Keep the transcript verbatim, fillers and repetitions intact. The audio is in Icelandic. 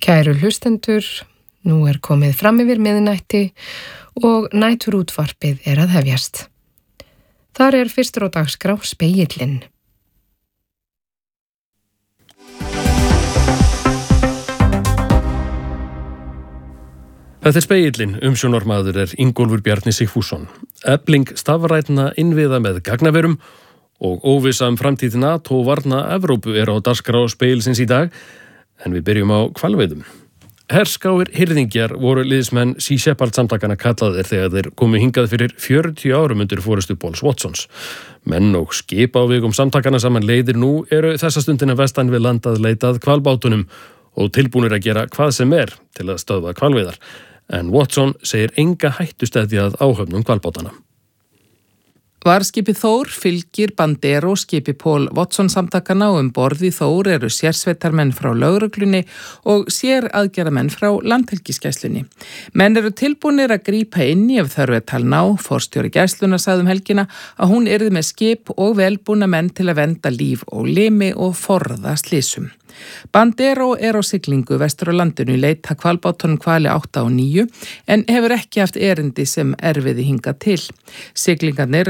Kæru hlustendur, nú er komið fram yfir miðnætti og næturútvarpið er að hefjast. Þar er fyrstur á dagskrá Spegillinn. Þetta er Spegillinn, umsjónarmaður er Ingólfur Bjarni Sigfússon. Efling stafrænna innviða með gagnaverum og óvissa um framtíð NATO og varna Evrópu er á dagskrá Spegilsins í dag, en við byrjum á hvalveiðum. Herskáir hirðingjar voru liðsmenn Sea Shepherd samtakana kallaðir þegar þeir komu hingað fyrir fjörutíu árum undir forystu Pauls Watsons. Menn og skip á vegum samtakana saman leiðir nú eru þessa stundina vestan við landað leitað hvalbátunum og tilbúnir að gera hvað sem er til að stöðva hvalveiðar. En Watson segir enga hættustæði að áhöfnum hvalbátana. Varskipið Þór fylgir Bandero skipi Paul Watson samtakana og um borð í Þór eru sérsveitarmenn frá lögreglunni og sér aðgerðamenn frá landhelgisgæslunni. Menn eru tilbúnir að grípa inn í ef þörf er talin á. Forstjóri gæslunnar sagði um helgina að hún yrði með skip og velbúna menn til að vernda líf og limi og forða slysum. Bandero er á siglingu vestur á landinu í leit að hvalbátunum hvali átta og níu en hefur ekki haft erindi sem erfiði hingað til. Siglingarnir